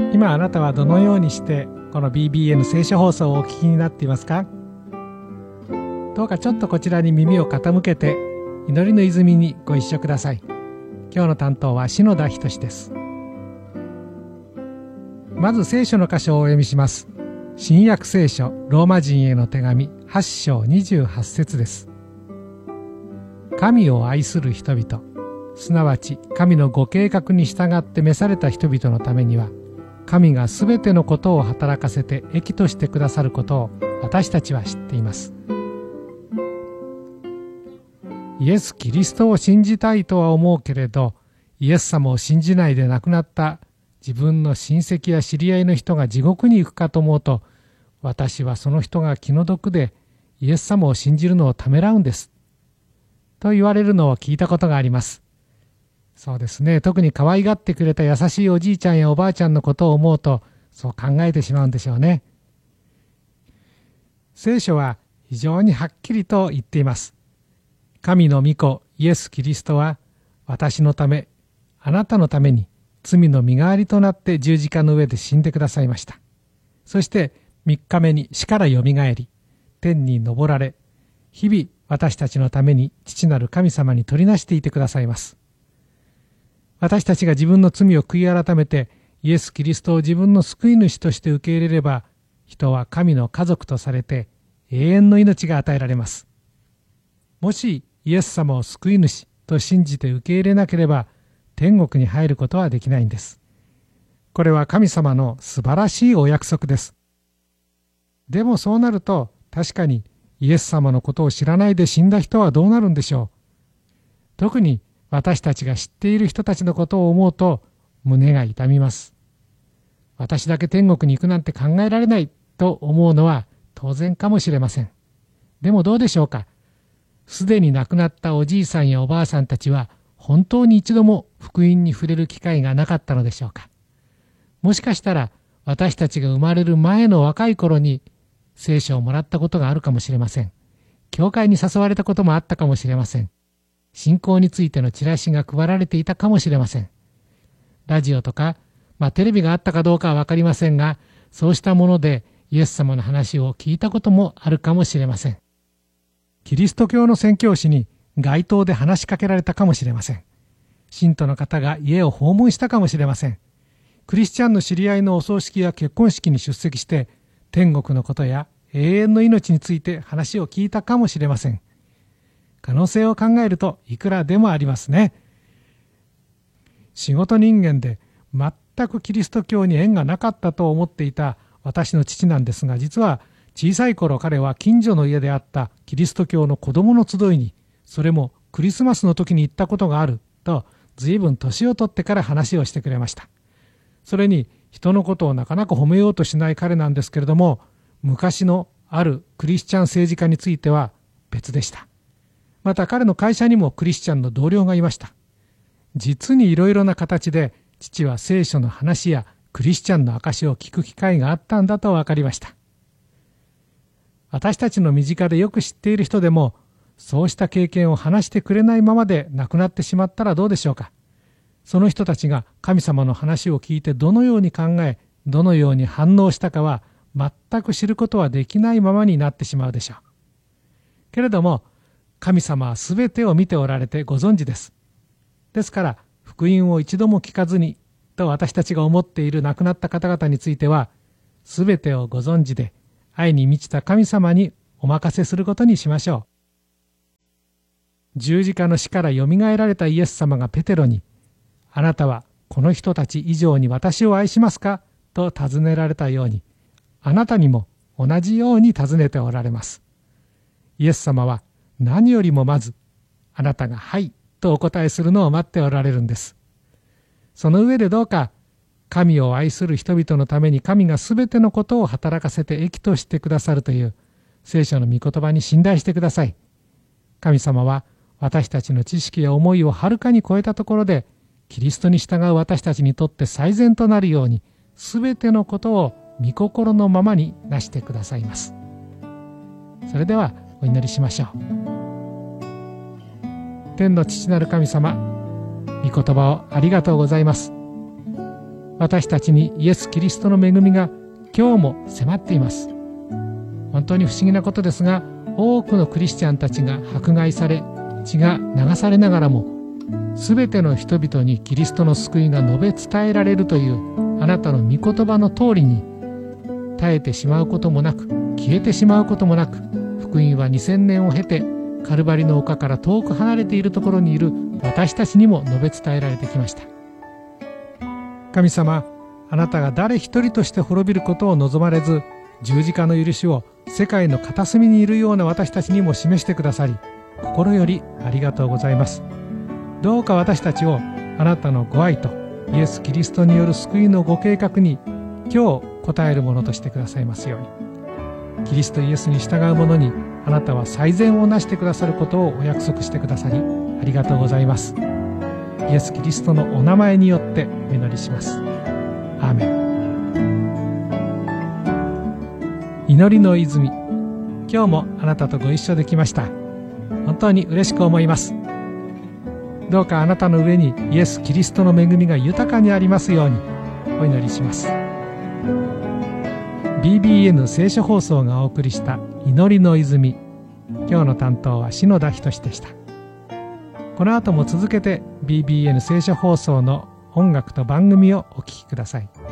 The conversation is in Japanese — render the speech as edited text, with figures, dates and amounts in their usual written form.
今あなたはどのようにしてこの BBN 聖書放送をお聞きになっていますか？どうかちょっとこちらに耳を傾けて祈りの泉にご一緒ください。今日の担当は篠田仁です。まず聖書の箇所をお読みします。新約聖書ローマ人への手紙8章28節です。神を愛する人々、すなわち神のご計画に従って召された人々のためには、神がすべてのことを働かせて益としてくださることを私たちは知っています。イエス・キリストを信じたいとは思うけれど、イエス様を信じないで亡くなった自分の親戚や知り合いの人が地獄に行くかと思うと、私はその人が気の毒でイエス様を信じるのをためらうんですと言われるのを聞いたことがあります。そうですね。特に可愛がってくれた優しいおじいちゃんやおばあちゃんのことを思うと、そう考えてしまうんでしょうね。聖書は非常にはっきりと言っています。神の御子イエス・キリストは私のため、あなたのために罪の身代わりとなって十字架の上で死んでくださいました。そして3日目に死からよみがえり、天に昇られ、日々私たちのために父なる神様に取りなしていてくださいます。私たちが自分の罪を悔い改めてイエス・キリストを自分の救い主として受け入れれば、人は神の家族とされて永遠の命が与えられます。もしイエス様を救い主と信じて受け入れなければ、天国に入ることはできないんです。これは神様の素晴らしいお約束です。でもそうなると、確かにイエス様のことを知らないで死んだ人はどうなるんでしょう。特に私たちが知っている人たちのことを思うと胸が痛みます。私だけ天国に行くなんて考えられないと思うのは当然かもしれません。でもどうでしょうか。すでに亡くなったおじいさんやおばあさんたちは本当に一度も福音に触れる機会がなかったのでしょうか。もしかしたら私たちが生まれる前の若い頃に聖書をもらったことがあるかもしれません。教会に誘われたこともあったかもしれません。信仰についてのチラシが配られていたかもしれません。ラジオとか、テレビがあったかどうかはわかりませんが、そうしたものでイエス様の話を聞いたこともあるかもしれません。キリスト教の宣教師に街頭で話しかけられたかもしれません。信徒の方が家を訪問したかもしれません。クリスチャンの知り合いのお葬式や結婚式に出席して天国のことや永遠の命について話を聞いたかもしれません。可能性を考えるといくらでもありますね。仕事人間で全くキリスト教に縁がなかったと思っていた私の父なんですが、実は小さい頃彼は近所の家であったキリスト教の子供の集いに、それもクリスマスの時に行ったことがあると、随分年を取ってから話をしてくれました。それに人のことをなかなか褒めようとしない彼なんですけれども、昔のあるクリスチャン政治家については別でした。また彼の会社にもクリスチャンの同僚がいました。実にいろいろな形で父は聖書の話やクリスチャンの証を聞く機会があったんだと分かりました。私たちの身近でよく知っている人でも、そうした経験を話してくれないままで亡くなってしまったらどうでしょうか。その人たちが神様の話を聞いてどのように考え、どのように反応したかは全く知ることはできないままになってしまうでしょう。けれども、神様はすべてを見ておられてご存知です。ですから、福音を一度も聞かずにと私たちが思っている亡くなった方々については、すべてをご存知で、愛に満ちた神様にお任せすることにしましょう。十字架の死からよみがえられたイエス様がペテロに、あなたはこの人たち以上に私を愛しますかと尋ねられたように、あなたにも同じように尋ねておられます。イエス様は何よりもまず、あなたがはいとお答えするのを待っておられるんです。その上でどうか、神を愛する人々のために神がすべてのことを働かせて益としてくださるという聖書の御言葉に信頼してください。神様は私たちの知識や思いをはるかに超えたところで、キリストに従う私たちにとって最善となるように、すべてのことを御心のままになしてくださいます。それではお祈りしましょう。天の父なる神様、御言葉をありがとうございます。 私たちにイエス・キリストの恵みが今日も迫っています。本当に不思議なことですが、多くのクリスチャンたちが迫害され、血が流されながらも、すべての人々にキリストの救いが述べ伝えられるというあなたの御言葉の通りに、絶えてしまうこともなく、消えてしまうこともなく、福音は2000年を経てカルバリの丘から遠く離れているところにいる私たちにも述べ伝えられてきました。神様、あなたが誰一人として滅びることを望まれず、十字架の許しを世界の片隅にいるような私たちにも示してくださり、心よりありがとうございます。どうか私たちをあなたのご愛とイエス・キリストによる救いのご計画に今日応えるものとしてくださいますように。キリストイエスに従う者にあなたは最善をなしてくださることをお約束してくださり、ありがとうございます。イエス・キリストのお名前によってお祈りします。アーメン。祈りの泉、今日もあなたとご一緒できました。本当に嬉しく思います。どうかあなたの上にイエス・キリストの恵みが豊かにありますようにお祈りします。BBN 聖書放送がお送りした祈りの泉、今日の担当は篠田仁でした。この後も続けて BBN 聖書放送の音楽と番組をお聴きください。